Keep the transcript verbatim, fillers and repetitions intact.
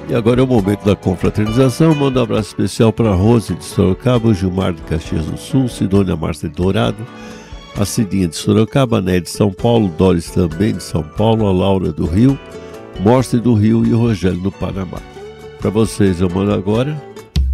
E agora é o momento da confraternização. Mando um abraço especial para Rose de Sorocaba, Gilmar de Caxias do Sul, Sidônia Márcia de Dourado, a Cidinha de Sorocaba, a Né de São Paulo, Doris também de São Paulo, a Laura do Rio, Morse do Rio e o Rogério do Panamá. Para vocês eu mando agora